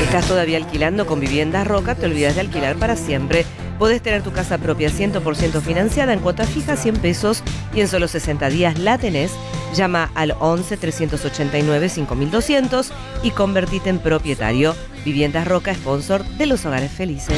¿Estás todavía alquilando con Viviendas Roca? Te olvidas de alquilar para siempre. Podés tener tu casa propia 100% financiada en cuota fija, 100 pesos, y en solo 60 días la tenés. Llama al 11 389 5200 y convertite en propietario. Viviendas Roca, sponsor de los hogares felices.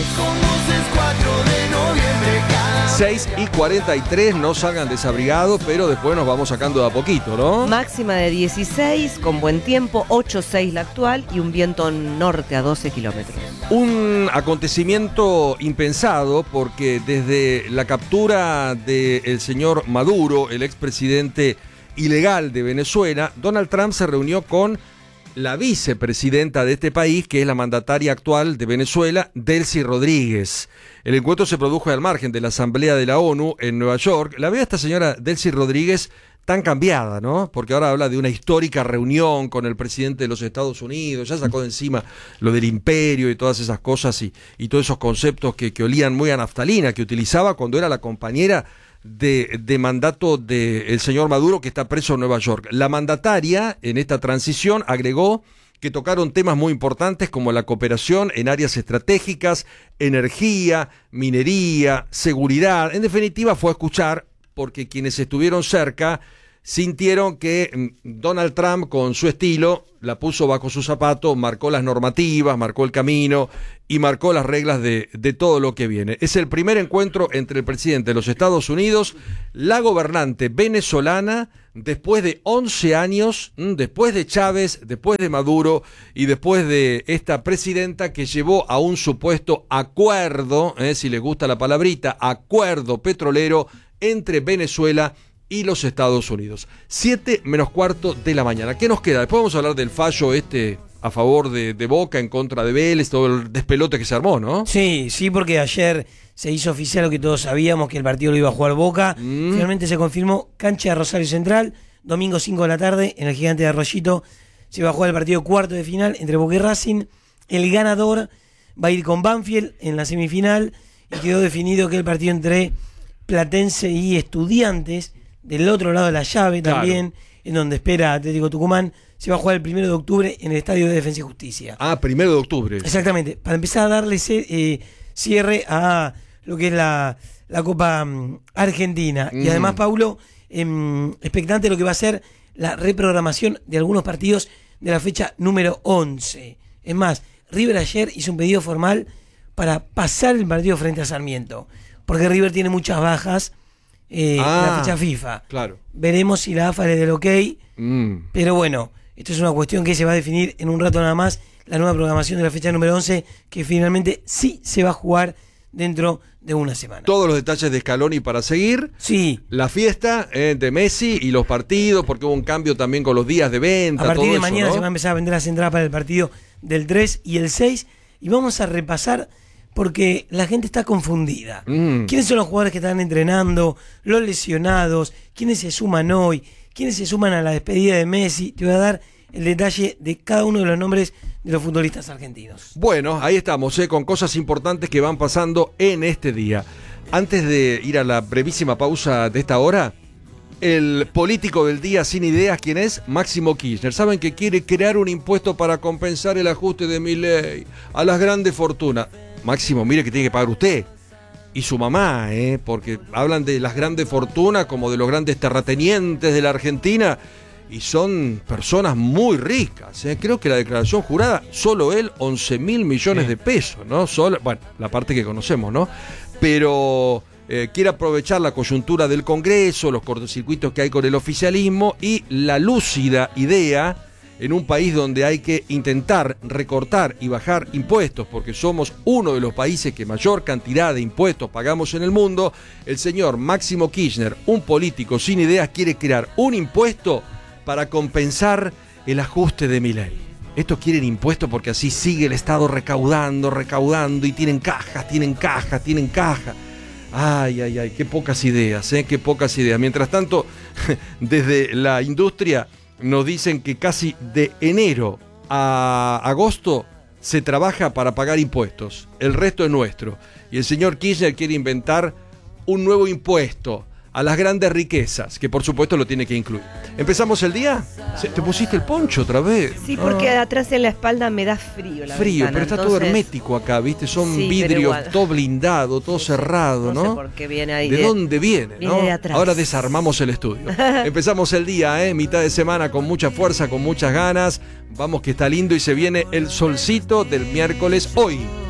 6:43, no salgan desabrigados, pero después nos vamos sacando de a poquito, ¿no? Máxima de 16, con buen tiempo, 8,6 la actual y un viento norte a 12 kilómetros. Un acontecimiento impensado porque desde la captura del señor Maduro, el expresidente ilegal de Venezuela, Donald Trump se reunió con la vicepresidenta de este país, que es la mandataria actual de Venezuela, Delcy Rodríguez. El encuentro se produjo al margen de la Asamblea de la ONU en Nueva York. La veo a esta señora Delcy Rodríguez tan cambiada, ¿no? Porque ahora habla de una histórica reunión con el presidente de los Estados Unidos, ya sacó de encima lo del imperio y todas esas cosas y todos esos conceptos que olían muy a naftalina, que utilizaba cuando era la compañera de mandato del señor Maduro, que está preso en Nueva York. La mandataria en esta transición agregó que tocaron temas muy importantes como la cooperación en áreas estratégicas, energía, minería, seguridad. En definitiva, fue a escuchar, porque quienes estuvieron cerca sintieron que Donald Trump, con su estilo, la puso bajo su zapato, marcó las normativas, marcó el camino y marcó las reglas de todo lo que viene. Es el primer encuentro entre el presidente de los Estados Unidos, la gobernante venezolana, después de 11 años, después de Chávez, después de Maduro y después de esta presidenta que llevó a un supuesto acuerdo, si les gusta la palabrita, acuerdo petrolero entre Venezuela y los Estados Unidos. 7:15 de la mañana. ¿Qué nos queda? Después vamos a hablar del fallo a favor de Boca, en contra de Vélez, todo el despelote que se armó, ¿no? Sí, porque ayer se hizo oficial lo que todos sabíamos, que el partido lo iba a jugar Boca. Finalmente se confirmó, cancha de Rosario Central, domingo 5 de la tarde, en el Gigante de Arroyito, se va a jugar el partido cuarto de final entre Boca y Racing. El ganador va a ir con Banfield en la semifinal, y quedó definido que el partido entre Platense y Estudiantes, del otro lado de la llave también, claro, en donde espera Atlético Tucumán, se va a jugar el 1 de octubre en el Estadio de Defensa y Justicia. Ah, 1 de octubre. Exactamente, para empezar a darle cierre a lo que es la Copa Argentina. Y además, Paulo, expectante de lo que va a ser la reprogramación de algunos partidos de la fecha número 11. Es más, River ayer hizo un pedido formal para pasar el partido frente a Sarmiento, porque River tiene muchas bajas en la fecha FIFA. Claro. Veremos si la AFA le da el ok, pero bueno, esto es una cuestión que se va a definir en un rato nada más, la nueva programación de la fecha número 11, que finalmente sí se va a jugar dentro de una semana. Todos los detalles de Scaloni para seguir. Sí. La fiesta de Messi y los partidos, porque hubo un cambio también con los días de venta. A partir todo de eso, mañana, ¿no?, se van a empezar a vender las entradas para el partido del 3 y el 6, y vamos a repasar, porque la gente está confundida. ¿Quiénes son los jugadores que están entrenando? Los lesionados. ¿Quiénes se suman hoy? ¿Quiénes se suman a la despedida de Messi? Te voy a dar el detalle de cada uno de los nombres de los futbolistas argentinos. Bueno, ahí estamos, con cosas importantes que van pasando en este día. Antes de ir a la brevísima pausa de esta hora, el político del día sin ideas, ¿quién es? Máximo Kirchner. Saben que quiere crear un impuesto para compensar el ajuste de Milei a las grandes fortunas. Máximo, mire que tiene que pagar usted y su mamá, porque hablan de las grandes fortunas como de los grandes terratenientes de la Argentina, y son personas muy ricas. Creo que la declaración jurada, solo él, 11.000 millones de pesos, ¿no? Bueno, la parte que conocemos, ¿no? Pero quiere aprovechar la coyuntura del Congreso, los cortocircuitos que hay con el oficialismo y la lúcida idea, en un país donde hay que intentar recortar y bajar impuestos, porque somos uno de los países que mayor cantidad de impuestos pagamos en el mundo, el señor Máximo Kirchner, un político sin ideas, quiere crear un impuesto para compensar el ajuste de Milei. Estos quieren impuestos porque así sigue el Estado recaudando, y tienen cajas. Ay, qué pocas ideas, qué pocas ideas. Mientras tanto, desde la industria nos dicen que casi de enero a agosto se trabaja para pagar impuestos. El resto es nuestro. Y el señor Kirchner quiere inventar un nuevo impuesto a las grandes riquezas, que por supuesto lo tiene que incluir. ¿Empezamos el día? ¿Te pusiste el poncho otra vez? Sí, porque atrás en la espalda me da frío la Frío, ventana, pero está todo hermético acá, ¿viste? Son Sí, vidrios, pero todo blindado, todo cerrado, ¿no? No sé por qué viene ahí. ¿De dónde viene, Viene no? de atrás. Ahora desarmamos el estudio. Empezamos el día, mitad de semana, con mucha fuerza, con muchas ganas. Vamos que está lindo y se viene el solcito del miércoles hoy.